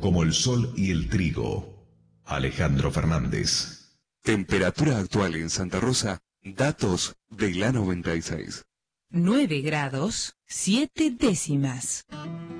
como el sol y el trigo. Alejandro Fernández. Temperatura actual en Santa Rosa, datos de la 96. 9 grados, 7 décimas.